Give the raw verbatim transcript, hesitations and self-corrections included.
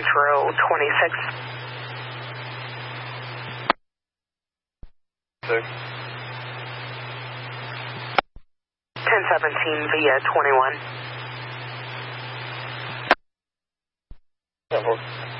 Centro twenty-six. Six. ten seventeen via twenty-one. Yeah, well.